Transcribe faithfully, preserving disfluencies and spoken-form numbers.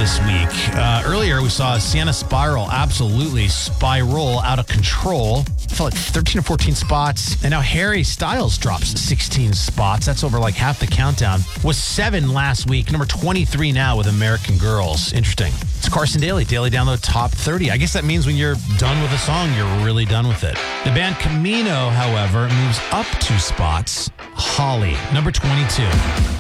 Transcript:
this week. Uh, earlier, we saw Sienna Spiral absolutely spiral out of control. Felt like thirteen or fourteen spots. And now Harry Styles drops sixteen spots. That's over like half the countdown. Was seven last week. Number twenty-three now with American Girls. Interesting. It's Carson Daly. Daily Download Top thirty. I guess that means when you're done with a song, you're really done with it. The band Camino, however, moves up two spots. Holly, number twenty-two.